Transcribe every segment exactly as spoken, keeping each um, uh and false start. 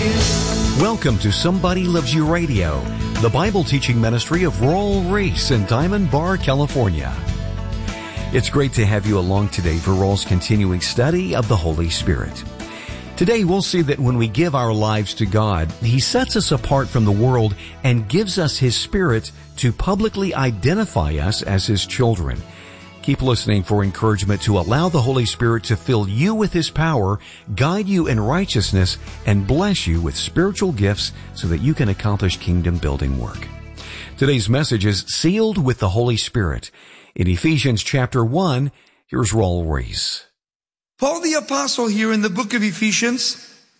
Welcome to Somebody Loves You Radio, the Bible teaching ministry of Raul Ries in Diamond Bar, California. It's great to have you along today for Raul's continuing study of the Holy Spirit. Today we'll see that when we give our lives to God, He sets us apart from the world and gives us His Spirit to publicly identify us as His children. Keep listening for encouragement to allow the Holy Spirit to fill you with His power, guide you in righteousness, and bless you with spiritual gifts so that you can accomplish kingdom-building work. Today's message is Sealed with the Holy Spirit. In Ephesians chapter one, here's Raul Ries. Paul the Apostle here in the book of Ephesians,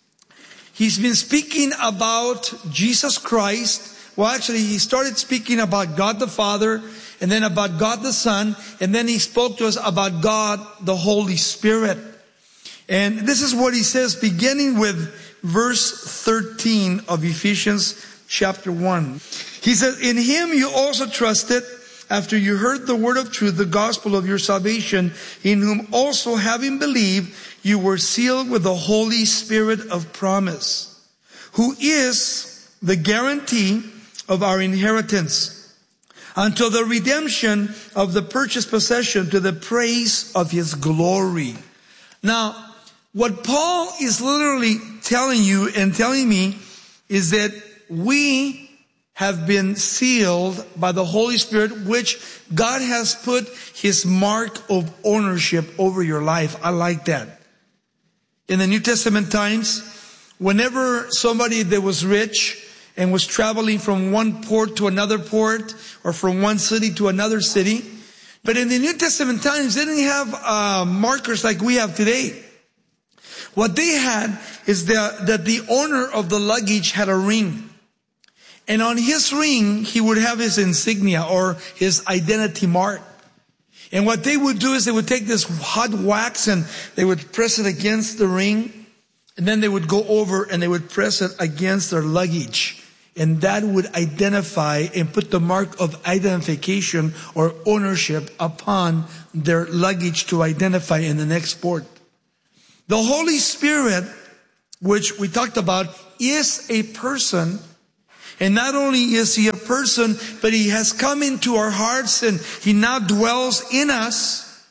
he's been speaking about Jesus Christ. Well, actually, he started speaking about God the Father, and then about God the Son, and then he spoke to us about God the Holy Spirit. And this is what he says, beginning with verse thirteen of Ephesians chapter one. He says, "In Him you also trusted, after you heard the word of truth, the gospel of your salvation, in whom also having believed, you were sealed with the Holy Spirit of promise, who is the guarantee of our inheritance, until the redemption of the purchased possession, to the praise of His glory." Now, what Paul is literally telling you and telling me is that we have been sealed by the Holy Spirit, which God has put His mark of ownership over your life. I like that. In the New Testament times, whenever somebody that was rich and was traveling from one port to another port, or from one city to another city. But in the New Testament times, they didn't have uh, markers like we have today. What they had is that, that the owner of the luggage had a ring. And on his ring, he would have his insignia or his identity mark. And what they would do is they would take this hot wax and they would press it against the ring. And then they would go over and they would press it against their luggage. And that would identify and put the mark of identification or ownership upon their luggage to identify in the next port. The Holy Spirit, which we talked about, is a person. And not only is He a person, but He has come into our hearts and He now dwells in us.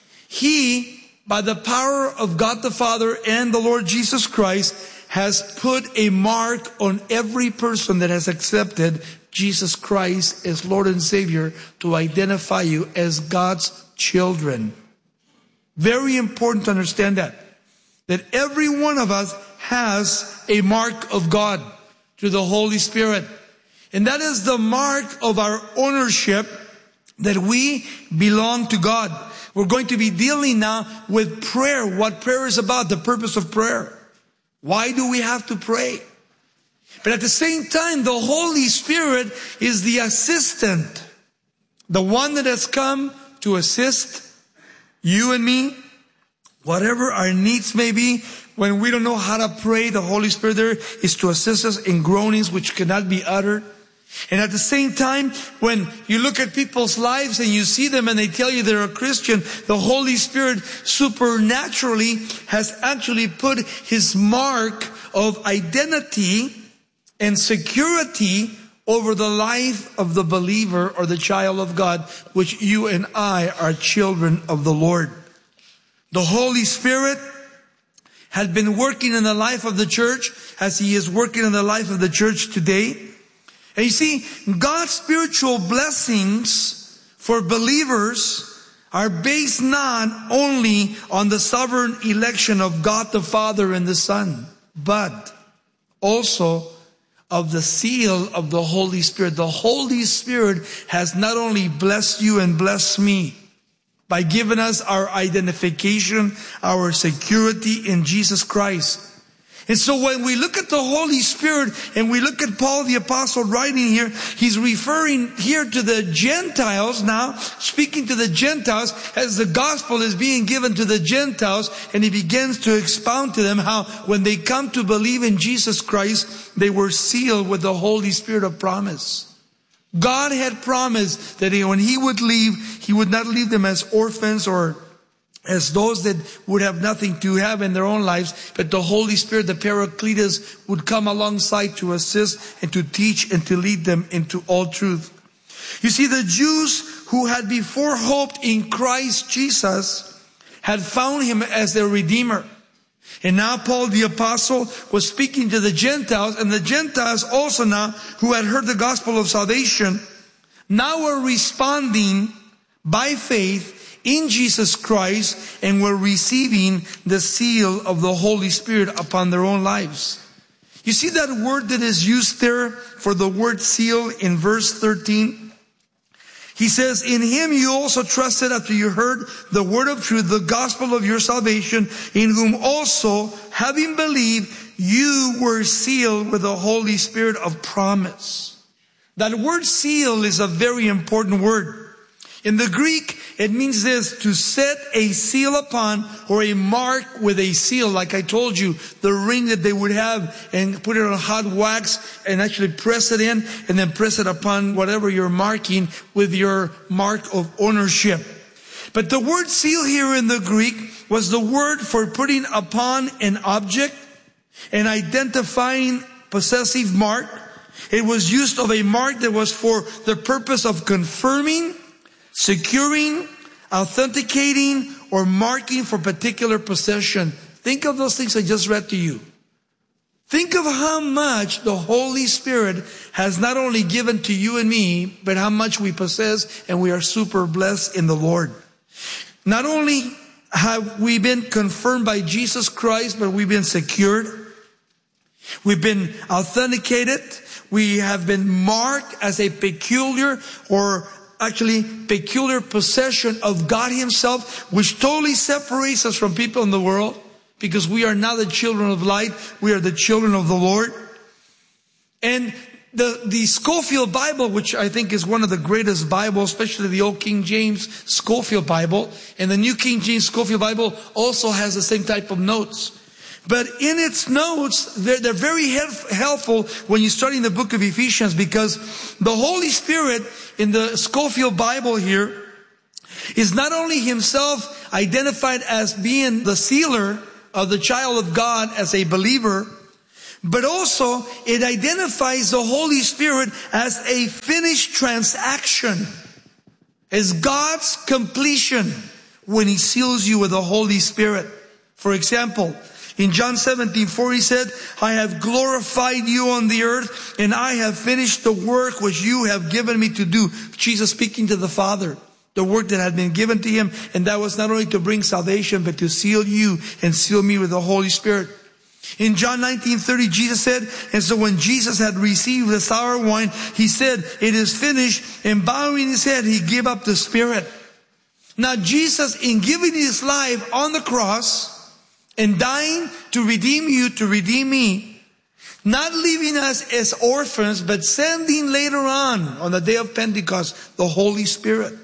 He, by the power of God the Father and the Lord Jesus Christ, has put a mark on every person that has accepted Jesus Christ as Lord and Savior to identify you as God's children. Very important to understand that. That every one of us has a mark of God through the Holy Spirit. And that is the mark of our ownership, that we belong to God. We're going to be dealing now with prayer. What prayer is about, the purpose of prayer. Why do we have to pray? But at the same time, the Holy Spirit is the assistant. The one that has come to assist you and me. Whatever our needs may be, when we don't know how to pray, the Holy Spirit there is to assist us in groanings which cannot be uttered. And at the same time, when you look at people's lives and you see them and they tell you they're a Christian, the Holy Spirit supernaturally has actually put His mark of identity and security over the life of the believer or the child of God, which you and I are children of the Lord. The Holy Spirit had been working in the life of the church as He is working in the life of the church today. And you see, God's spiritual blessings for believers are based not only on the sovereign election of God the Father and the Son, but also of the seal of the Holy Spirit. The Holy Spirit has not only blessed you and blessed me by giving us our identification, our security in Jesus Christ. And so when we look at the Holy Spirit and we look at Paul the Apostle writing here, he's referring here to the Gentiles now, speaking to the Gentiles as the gospel is being given to the Gentiles, and he begins to expound to them how when they come to believe in Jesus Christ, they were sealed with the Holy Spirit of promise. God had promised that when He would leave, He would not leave them as orphans or as those that would have nothing to have in their own lives, but the Holy Spirit, the Paracletus, would come alongside to assist and to teach and to lead them into all truth. You see, the Jews who had before hoped in Christ Jesus had found Him as their Redeemer. And now Paul the Apostle was speaking to the Gentiles, and the Gentiles also now, who had heard the gospel of salvation, now were responding by faith in Jesus Christ and were receiving the seal of the Holy Spirit upon their own lives. You see that word that is used there for the word seal in verse thirteen? He says, in Him you also trusted after you heard the word of truth, the gospel of your salvation, in whom also, having believed, you were sealed with the Holy Spirit of promise. That word seal is a very important word. In the Greek, it means this, to set a seal upon, or a mark with a seal. Like I told you, the ring that they would have and put it on hot wax and actually press it in and then press it upon whatever you're marking with your mark of ownership. But the word seal here in the Greek was the word for putting upon an object and identifying possessive mark. It was used of a mark that was for the purpose of confirming, securing, authenticating, or marking for particular possession. Think of those things I just read to you. Think of how much the Holy Spirit has not only given to you and me, but how much we possess, and we are super blessed in the Lord. Not only have we been confirmed by Jesus Christ, but we've been secured. We've been authenticated. We have been marked as a peculiar or actually peculiar possession of God Himself, which totally separates us from people in the world, because we are not the children of light, we are the children of the Lord. And the, the Scofield Bible, which I think is one of the greatest Bibles, especially the Old King James Scofield Bible, and the New King James Scofield Bible also has the same type of notes. But in its notes, they're, they're very helpful when you're studying the book of Ephesians, because the Holy Spirit in the Scofield Bible here is not only Himself identified as being the sealer of the child of God as a believer, but also it identifies the Holy Spirit as a finished transaction, as God's completion when He seals you with the Holy Spirit. For example, in John seventeen four, He said, I have glorified you on the earth, and I have finished the work which you have given me to do. Jesus speaking to the Father, the work that had been given to Him, and that was not only to bring salvation, but to seal you and seal me with the Holy Spirit. In John nineteen thirty, Jesus said, and so when Jesus had received the sour wine, He said, it is finished, and bowing His head, He gave up the Spirit. Now Jesus, in giving His life on the cross, and dying to redeem you, to redeem me, not leaving us as orphans, but sending later on, on the day of Pentecost, the Holy Spirit.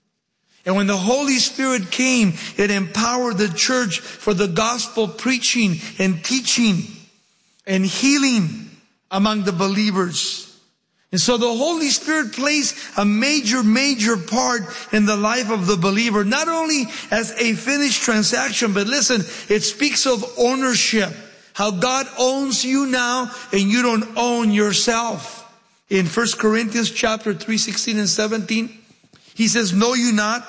And when the Holy Spirit came, it empowered the church for the gospel preaching and teaching and healing among the believers. And so the Holy Spirit plays a major, major part in the life of the believer, not only as a finished transaction, but listen, it speaks of ownership. How God owns you now and you don't own yourself. In First Corinthians chapter three, sixteen and seventeen, He says, know you not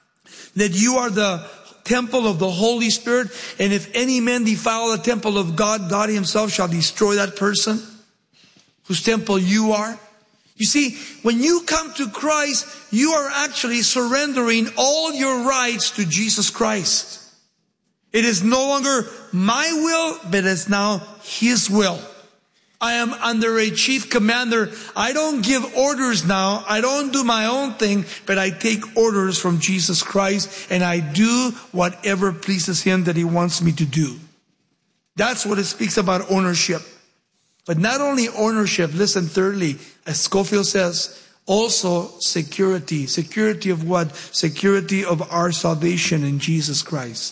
that you are the temple of the Holy Spirit, and if any man defile the temple of God, God Himself shall destroy that person whose temple you are. You see, when you come to Christ, you are actually surrendering all your rights to Jesus Christ. It is no longer my will, but it's now His will. I am under a chief commander. I don't give orders now. I don't do my own thing, but I take orders from Jesus Christ, and I do whatever pleases Him that He wants me to do. That's what it speaks about ownership. But not only ownership, listen, thirdly, as Scofield says, also security. Security of what? Security of our salvation in Jesus Christ.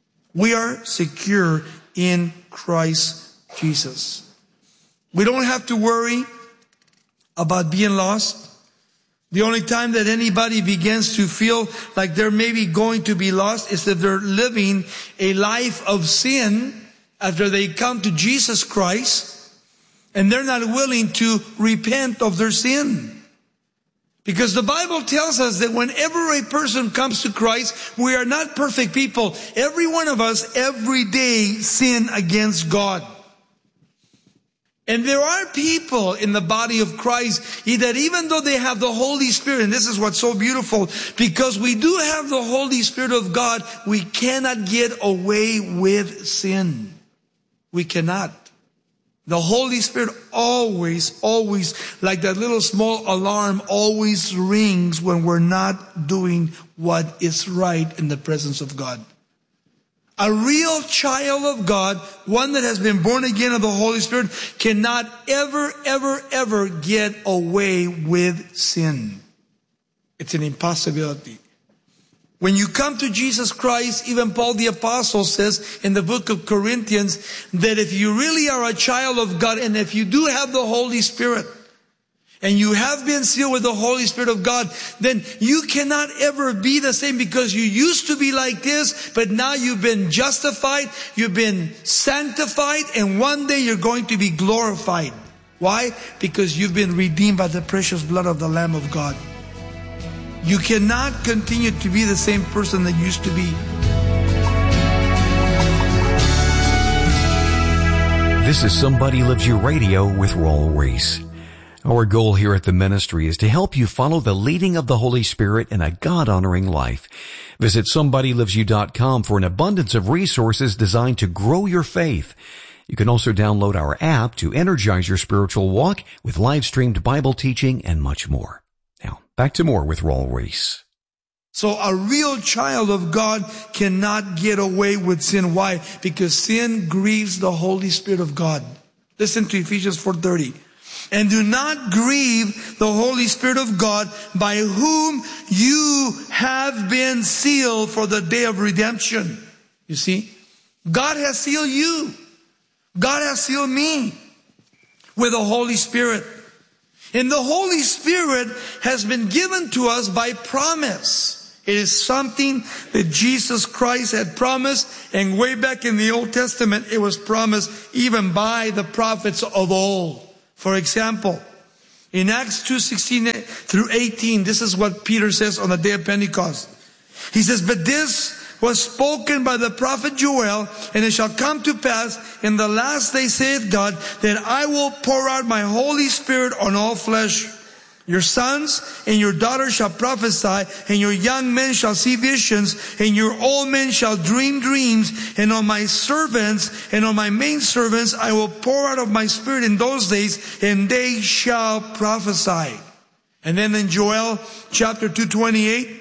We are secure in Christ Jesus. We don't have to worry about being lost. The only time that anybody begins to feel like they're maybe going to be lost is if they're living a life of sin after they come to Jesus Christ and they're not willing to repent of their sin. Because the Bible tells us that whenever a person comes to Christ, we are not perfect people. Every one of us every day sin against God. And there are people in the body of Christ that even though they have the Holy Spirit, and this is what's so beautiful, because we do have the Holy Spirit of God, we cannot get away with sin. We cannot. The Holy Spirit always, always, like that little small alarm, always rings when we're not doing what is right in the presence of God. A real child of God, one that has been born again of the Holy Spirit, cannot ever, ever, ever get away with sin. It's an impossibility. When you come to Jesus Christ, even Paul the Apostle says in the book of Corinthians that if you really are a child of God and if you do have the Holy Spirit and you have been sealed with the Holy Spirit of God, then you cannot ever be the same, because you used to be like this, but now you've been justified, you've been sanctified, and one day you're going to be glorified. Why? Because you've been redeemed by the precious blood of the Lamb of God. You cannot continue to be the same person that you used to be. This is Somebody Loves You Radio with Raul Ries. Our goal here at the ministry is to help you follow the leading of the Holy Spirit in a God-honoring life. Visit somebody lives you dot com for an abundance of resources designed to grow your faith. You can also download our app to energize your spiritual walk with live-streamed Bible teaching and much more. Now, back to more with Raul Ries. So a real child of God cannot get away with sin. Why? Because sin grieves the Holy Spirit of God. Listen to Ephesians four thirty. And do not grieve the Holy Spirit of God, by whom you have been sealed for the day of redemption. You see, God has sealed you. God has sealed me with the Holy Spirit. And the Holy Spirit has been given to us by promise. It is something that Jesus Christ had promised, and way back in the Old Testament, it was promised even by the prophets of old. For example, in Acts two sixteen through eighteen, this is what Peter says on the day of Pentecost. He says, but this was spoken by the prophet Joel, and it shall come to pass in the last day, saith God, that I will pour out my Holy Spirit on all flesh. Your sons and your daughters shall prophesy, and your young men shall see visions, and your old men shall dream dreams. And on my servants and on my maidservants I will pour out of my Spirit in those days, and they shall prophesy. And then in Joel chapter two twenty-eight,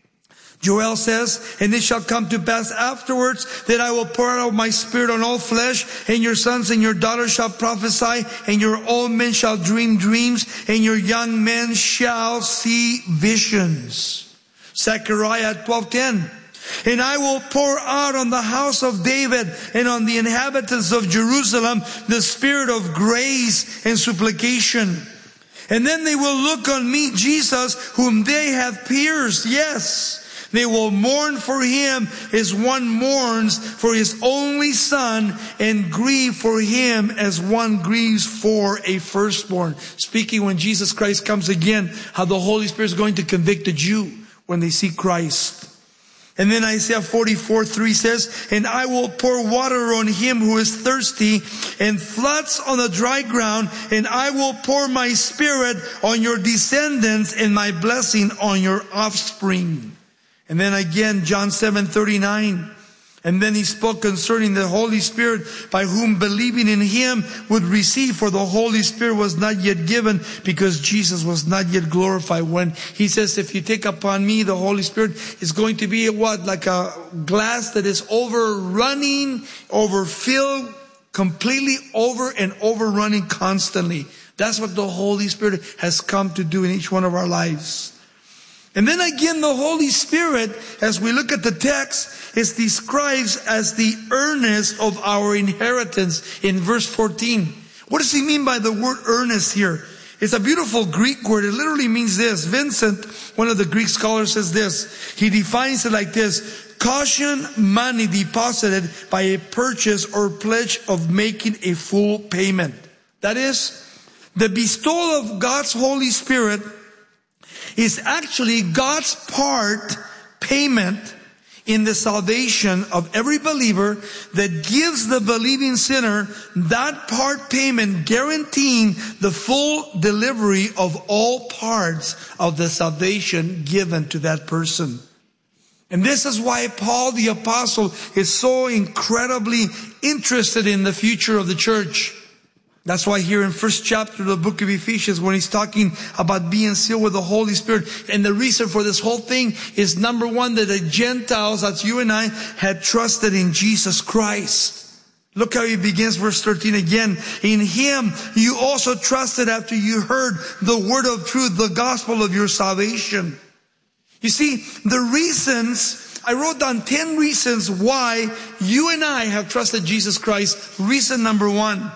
Joel says, and it shall come to pass afterwards that I will pour out my Spirit on all flesh, and your sons and your daughters shall prophesy, and your old men shall dream dreams, and your young men shall see visions. Zechariah twelve ten. And I will pour out on the house of David and on the inhabitants of Jerusalem the Spirit of grace and supplication. And then they will look on me, Jesus, whom they have pierced. Yes. They will mourn for him as one mourns for his only son, and grieve for him as one grieves for a firstborn. Speaking when Jesus Christ comes again, how the Holy Spirit is going to convict the Jew when they see Christ. And then Isaiah forty-four three says, and I will pour water on him who is thirsty, and floods on the dry ground, and I will pour my Spirit on your descendants, and my blessing on your offspring. And then again, John seven thirty-nine. And then he spoke concerning the Holy Spirit, by whom believing in him would receive, for the Holy Spirit was not yet given, because Jesus was not yet glorified. When he says, if you take upon me, the Holy Spirit is going to be what? Like a glass that is overrunning, overfilled, completely over and overrunning constantly. That's what the Holy Spirit has come to do in each one of our lives. And then again, the Holy Spirit, as we look at the text, is described as the earnest of our inheritance in verse fourteen. What does he mean by the word earnest here? It's a beautiful Greek word. It literally means this. Vincent, one of the Greek scholars, says this. He defines it like this. Caution money deposited by a purchase or pledge of making a full payment. That is, the bestowal of God's Holy Spirit is actually God's part payment in the salvation of every believer that gives the believing sinner that part payment, guaranteeing the full delivery of all parts of the salvation given to that person. And this is why Paul the Apostle is so incredibly interested in the future of the church. That's why here in first chapter of the book of Ephesians, when he's talking about being sealed with the Holy Spirit, and the reason for this whole thing is number one, that the Gentiles, that's you and I, had trusted in Jesus Christ. Look how he begins verse thirteen again. In him you also trusted after you heard the word of truth, the gospel of your salvation. You see, the reasons, I wrote down ten reasons why you and I have trusted Jesus Christ. Reason number one.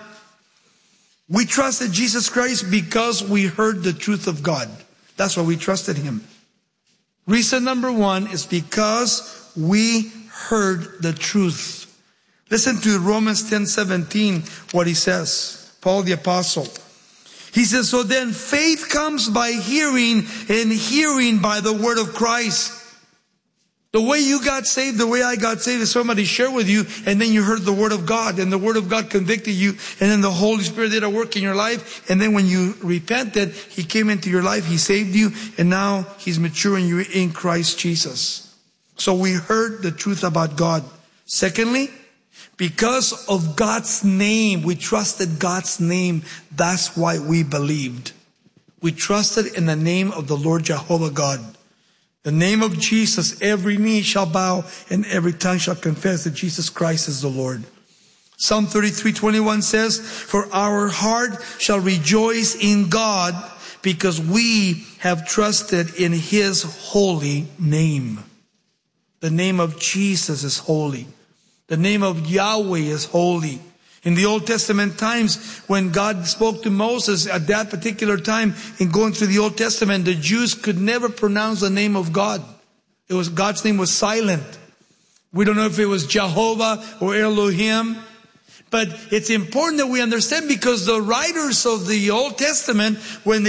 We trusted Jesus Christ because we heard the truth of God. That's why we trusted him. Reason number one is because we heard the truth. Listen to Romans ten seventeen, what he says. Paul the Apostle. He says, so then faith comes by hearing, and hearing by the word of Christ. The way you got saved, the way I got saved is somebody shared with you, and then you heard the word of God, and the word of God convicted you, and then the Holy Spirit did a work in your life, and then when you repented, he came into your life, he saved you, and now he's maturing you in Christ Jesus. So we heard the truth about God. Secondly, because of God's name, we trusted God's name. That's why we believed. We trusted in the name of the Lord Jehovah God. The name of Jesus, every knee shall bow and every tongue shall confess that Jesus Christ is the Lord. Psalm thirty-three twenty-one says, for our heart shall rejoice in God because we have trusted in his holy name. The name of Jesus is holy. The name of Yahweh is holy. In the Old Testament times, when God spoke to Moses at that particular time in going through the Old Testament, the Jews could never pronounce the name of God. It was, God's name was silent. We don't know if it was Jehovah or Elohim. But it's important that we understand, because the writers of the Old Testament, when they